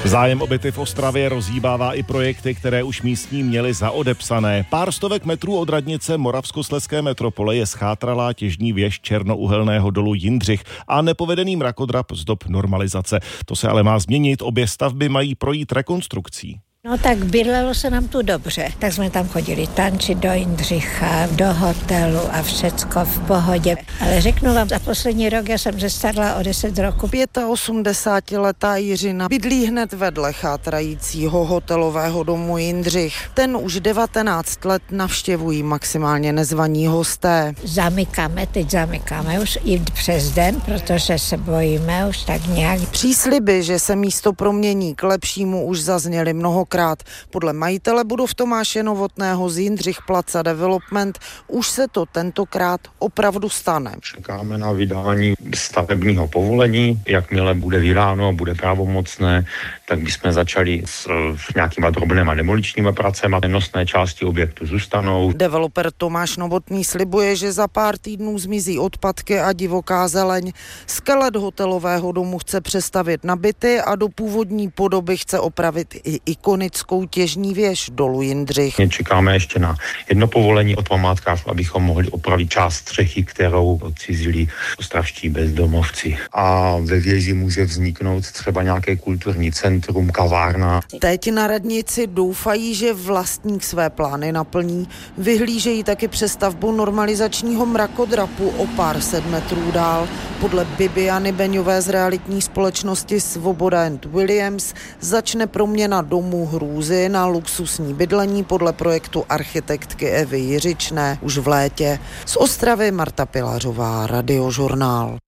Zájem o byty v Ostravě rozhýbává i projekty, které už místní měli zaodepsané. Pár stovek metrů od radnice Moravskoslezské metropole je schátralá těžní věž černouhelného dolu Jindřich a nepovedený mrakodrap z dob normalizace. To se ale má změnit, obě stavby mají projít rekonstrukcí. No tak bydlelo se nám tu dobře, tak jsme tam chodili tančit do Jindřicha, do hotelu a všecko v pohodě. Ale řeknu vám, za poslední rok já jsem zestarla o 10 roku. 85letá Jiřina bydlí hned vedle chátrajícího hotelového domu Jindřich. Ten už 19 let navštěvují maximálně nezvaní hosté. Teď zamykáme už i přes den, protože se bojíme už tak nějak. Přísliby, že se místo promění k lepšímu, už zazněly mnohokrát. Podle majitele budov Tomáše Novotného z Jindřich Plaza Development už se to tentokrát opravdu stane. Čekáme na vydání stavebního povolení. Jakmile bude vydáno, bude pravomocné, tak bychom začali s nějakýma drobnýma demoličníma pracemi. Nosné části objektu zůstanou. Developer Tomáš Novotný slibuje, že za pár týdnů zmizí odpadky a divoká zeleň. Skelet hotelového domu chce přestavět na byty a do původní podoby chce opravit i ikonickou těžní věž dolu Jindřich. Čekáme ještě na jedno povolení od památkářů, abychom mohli opravit část střechy, kterou odcizili ostravští bezdomovci. A ve věži může vzniknout třeba nějaké kulturní centrum, kavárna. Teď na radnici doufají, že vlastník své plány naplní. Vyhlížejí taky přestavbu normalizačního mrakodrapu o pár set metrů dál. Podle Bibiany Beňové z realitní společnosti Svoboda & Williams začne proměna domů hrůzy na luxusní bydlení podle projektu architektky Evy Jiřičné už v létě. Z Ostravy Marta Pilařová, Radiožurnál.